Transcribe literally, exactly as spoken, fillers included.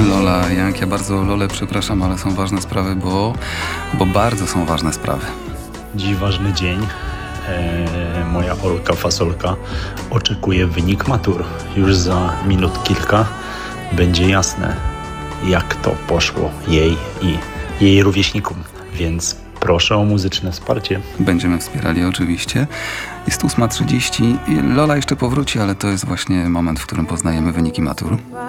Lola Young. Ja bardzo Lolę przepraszam, ale są ważne sprawy, bo, bo bardzo są ważne sprawy. Dziś ważny dzień. Eee, moja Olka Fasolka oczekuje wynik matur. Już za minut kilka będzie jasne, jak to poszło jej i jej rówieśnikom. Więc proszę o muzyczne wsparcie. Będziemy wspierali oczywiście. Jest ósma trzydzieści. Lola jeszcze powróci, ale to jest właśnie moment, w którym poznajemy wyniki matur.